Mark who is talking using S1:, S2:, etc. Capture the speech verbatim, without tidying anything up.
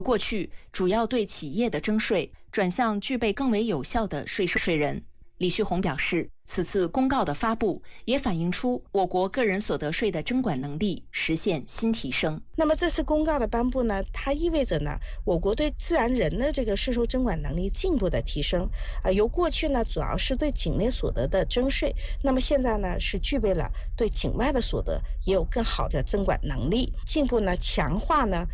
S1: 过去主要对企业的征税转向具备更为有效的税收税人。李旭红表示，此次公告的发布也反映出我国个人所得税的征管能力实现新提升。
S2: 那么这次公告的颁布呢，它意味着呢，我国对自然人的这个税收征管能力进一步的提升啊、呃，由过去呢主要是对境内所得的征税，那么现在呢是具备了对境外的所得也有更好的征管能力，进一步呢强化呢